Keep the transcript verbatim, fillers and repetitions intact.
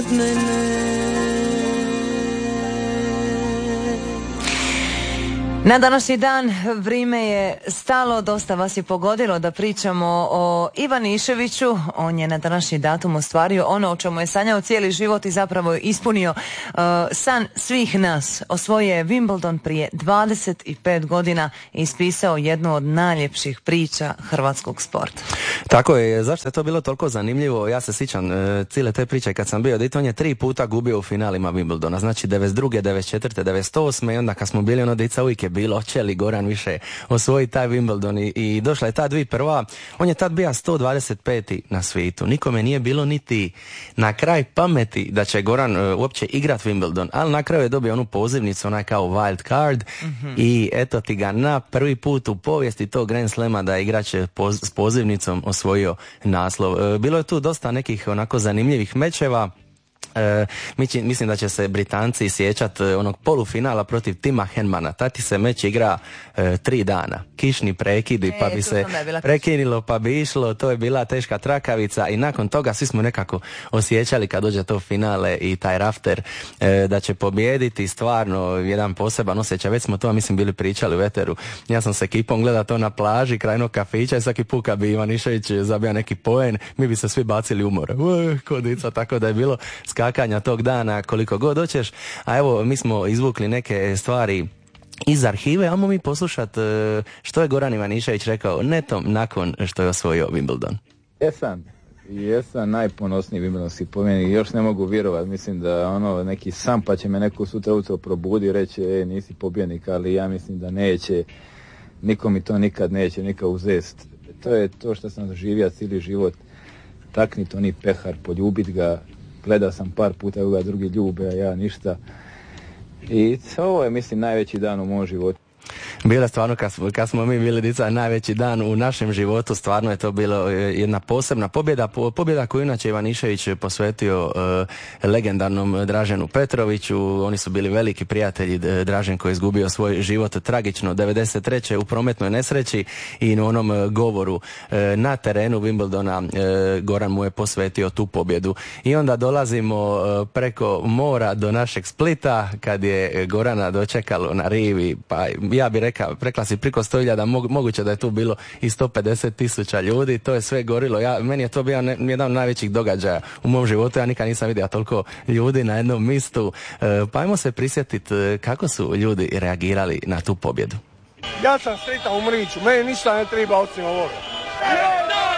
od mene. Na današnji dan vrijeme je stalo, dosta vas je pogodilo da pričamo o Ivaniševiću. On je na današnji datum ostvario ono o čemu je sanjao cijeli život i zapravo je ispunio uh, san svih nas. Osvojio je Wimbledon prije dvadeset pet godina i ispisao jednu od najljepših priča hrvatskog sporta. Tako je, zašto je to bilo toliko zanimljivo? Ja se sjećam uh, cijele te priče kad sam bio dite, on je tri puta gubio u finalima Wimbledona, znači devedeset druge, devedeset četvrte, devedeset osme i onda kad smo bili ono dica uvijek je bilo, će li Goran više osvojiti taj Wimbledon i, i došla je ta dvi prva. On je tad bio sto dvadeset peti na svijetu. Nikome nije bilo niti na kraj pameti da će Goran uh, uopće igrat Wimbledon, ali na kraju je dobio onu pozivnicu, onaj kao wild card mm-hmm. i eto ti ga na prvi put u povijesti tog Grand Slema da je igrač poz, s pozivnicom osvojio naslov. Uh, bilo je tu dosta nekih onako zanimljivih mečeva. E, mislim da će se Britanci sjećati onog polufinala protiv Tima Henmana. Tati se meč igra e, tri dana, kišni prekidi e, pa bi se prekinilo pa bi išlo, to je bila teška trakavica i nakon toga svi smo nekako osjećali kad dođe to finale i taj rafter e, da će pobijediti stvarno jedan poseban osjećaj. Već smo to mislim bili pričali u Veteru. Ja sam s ekipom gledao to na plaži kraj jednog kafića i svaki put kad bi Ivanišević zabija neki poen mi bi se svi bacili umor kodica, tako da je bilo skakanja tog dana koliko god hoćeš, a evo mi smo izvukli neke stvari iz arhive, ajmo mi poslušati što je Goran Ivanišević rekao netom nakon što je osvojio Wimbledon. Jesam, jesam najponosniji Wimbledonski pobjednik i još ne mogu vjerovati, mislim da ono neki sam pa će me neko sutra ujutro probudi i reći e, nisi pobjednik, ali ja mislim da neće, niko mi to nikad neće nikad uzest. To je to što sam doživio cijeli život, taknit oni pehar, poljubit ga. Gledao sam par puta, evo ga drugi ljube, a ja ništa. I ovo je, mislim, najveći dan u mom životu. Bilo je stvarno, kad smo, kad smo mi bili dica, najveći dan u našem životu, stvarno je to bilo jedna posebna pobjeda, pobjeda koju inače Ivanišević posvetio uh, legendarnom Draženu Petroviću. Oni su bili veliki prijatelji. Dražen koji je izgubio svoj život tragično devedeset treće u prometnoj nesreći i u onom uh, govoru uh, na terenu Wimbledona uh, Goran mu je posvetio tu pobjedu. I onda dolazimo uh, preko mora do našeg Splita, kad je Gorana dočekalo na rivi, pa ja bih rekao, rekla si preko sto hiljada, moguće da je tu bilo i sto pedeset tisuća ljudi, to je sve gorilo. Ja, meni je to bio ne, jedan od najvećih događaja u mom životu, ja nikad nisam vidio toliko ljudi na jednom mjestu. E, pa ajmo se prisjetiti kako su ljudi reagirali na tu pobjedu. Ja sam sretan u Mriću, meni ništa ne treba osim ovoga.